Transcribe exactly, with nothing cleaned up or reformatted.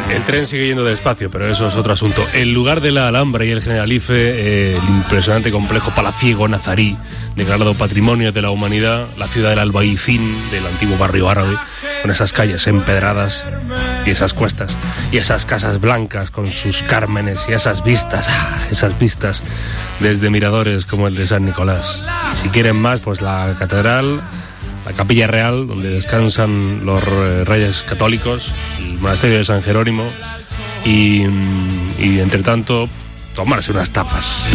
El tren sigue yendo despacio, pero eso es otro asunto. El lugar de la Alhambra y el Generalife, eh, el impresionante complejo palaciego nazarí, declarado Patrimonio de la Humanidad, la ciudad del Albaicín, del antiguo barrio árabe, con esas calles empedradas y esas cuestas, y esas casas blancas con sus cármenes y esas vistas, ah, esas vistas desde miradores como el de San Nicolás. Si quieren más, pues la catedral, la Capilla Real, donde descansan los reyes católicos, el monasterio de San Jerónimo y, y entre tanto, tomarse unas tapas.